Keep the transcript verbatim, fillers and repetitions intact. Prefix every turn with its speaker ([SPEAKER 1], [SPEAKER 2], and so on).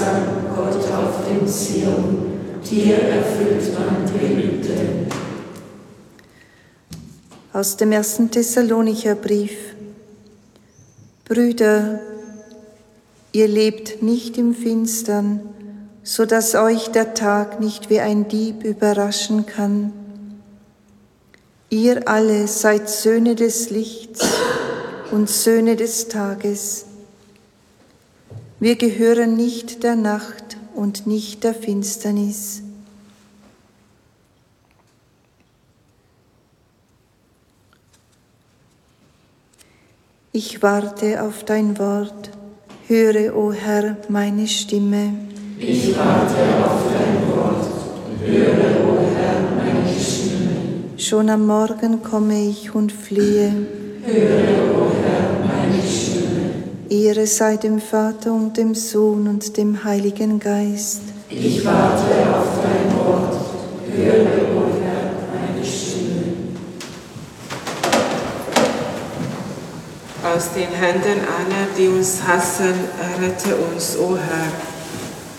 [SPEAKER 1] Gesang, Gott auf dem Zion, dir erfüllt man Gelübde.
[SPEAKER 2] Aus dem ersten Thessalonicher Brief. Brüder, ihr lebt nicht im Finstern, so dass euch der Tag nicht wie ein Dieb überraschen kann. Ihr alle seid Söhne des Lichts und Söhne des Tages. Wir gehören nicht der Nacht und nicht der Finsternis. Ich warte auf dein Wort, höre, o Herr, meine Stimme.
[SPEAKER 1] Ich warte auf dein Wort, höre, o Herr, meine Stimme.
[SPEAKER 2] Schon am Morgen komme ich und fliehe.
[SPEAKER 1] Höre, o Herr, meine Stimme.
[SPEAKER 2] Ehre sei dem Vater und dem Sohn und dem Heiligen Geist.
[SPEAKER 1] Ich warte auf dein Wort, höre, o Herr, meine Stimme.
[SPEAKER 3] Aus den Händen aller, die uns hassen, rette uns, o Herr.